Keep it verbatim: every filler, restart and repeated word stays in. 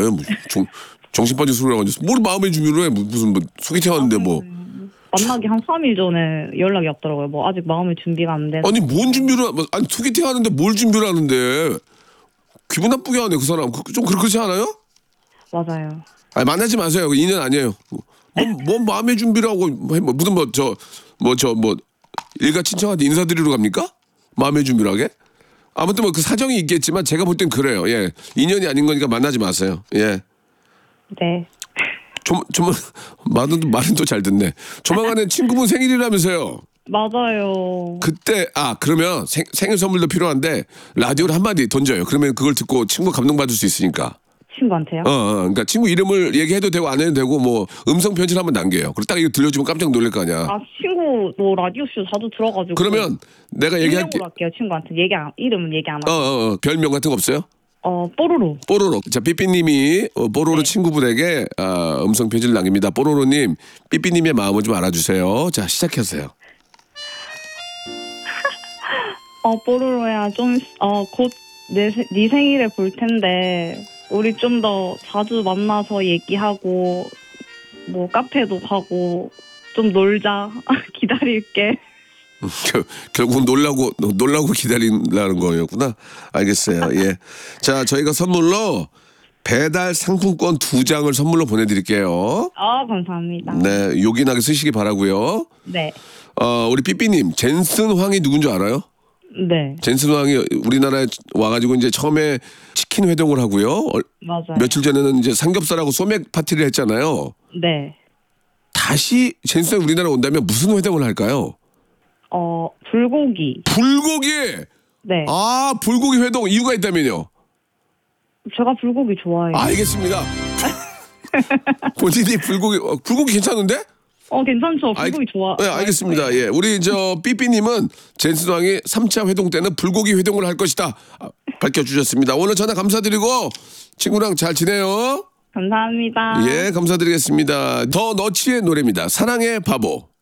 뭐예요? 뭐, 정, 정신 빠진 소리라고 앉았어. 뭘 마음의 준비를 해? 무슨 뭐 소개팅 하는데 뭐. 만나기 한 삼 일 전에 연락이 왔더라고요. 뭐 아직 마음의 준비가 안 돼. 아니 뭔 준비를 하- 아니 소개팅 하는데 뭘 준비를 하는데 기분 나쁘게 하네 그 사람. 그- 좀 그렇지 않아요? 맞아요. 아니 만나지 마세요. 인연 아니에요. 뭔, 뭔 마음의 준비를 하고 뭐, 뭐, 무슨 뭐 저 뭐 저 뭐 일가 친척한테 인사드리러 갑니까? 마음의 준비를 하게? 아무튼 뭐 그 사정이 있겠지만 제가 볼 땐 그래요. 예, 인연이 아닌 거니까 만나지 마세요. 예. 네. 좀, 좀, 말은, 말은 또 잘 듣네. 조만간에 친구분 생일이라면서요. 맞아요. 그때, 아, 그러면 생, 생일 선물도 필요한데, 라디오를 한마디 던져요. 그러면 그걸 듣고 친구 감동받을 수 있으니까. 친구한테요? 어, 어, 그러니까 친구 이름을 얘기해도 되고 안 해도 되고, 뭐, 음성 편지를 한번 남겨요. 그리고 딱 이거 들려주면 깜짝 놀랄 거 아니야. 아 친구 뭐 라디오쇼 자주 들어가지고. 그러면 내가 얘기할게. 익명으로 할게요. 친구한테 얘기 안 이름은 얘기 안 어, 하고. 어, 어, 별명 같은 거 없어요? 어 뽀로로. 뽀로로. 자, 삐삐님이 어, 뽀로로 네. 친구분에게 아, 음성 편지를 남깁니다. 뽀로로님, 삐삐님의 마음을 좀 알아주세요. 자, 시작하세요. 어 뽀로로야 좀 어 곧 내 네 생일에 볼 텐데 우리 좀 더 자주 만나서 얘기하고 뭐 카페도 가고 좀 놀자. 기다릴게. 결, 결국 놀라고 놀라고 기다리라는 거였구나. 알겠어요. 예. 자, 저희가 선물로 배달 상품권 두 장을 선물로 보내드릴게요. 아 감사합니다. 네, 요긴하게 쓰시기 바라고요. 네. 어, 우리 삐삐님, 젠슨 황이 누군지 알아요? 네. 젠슨 황이 우리나라에 와가지고 이제 처음에 치킨 회동을 하고요. 어, 맞아요. 며칠 전에는 이제 삼겹살하고 소맥 파티를 했잖아요. 네. 다시 젠슨 우리나라 온다면 무슨 회동을 할까요? 어 불고기. 불고기. 네. 아, 불고기 회동 이유가 있다면요. 제가 불고기 좋아해요. 알겠습니다. 본인이 불고기 어, 불고기 괜찮은데? 어 괜찮죠. 알- 불고기 좋아. 네, 알겠습니다. 예, 우리 저 삐삐님은 젠스왕이 삼 차 회동 때는 불고기 회동을 할 것이다 아, 밝혀주셨습니다. 오늘 전화 감사드리고 친구랑 잘 지내요. 감사합니다. 예, 감사드리겠습니다. 더 너치의 노래입니다. 사랑의 바보.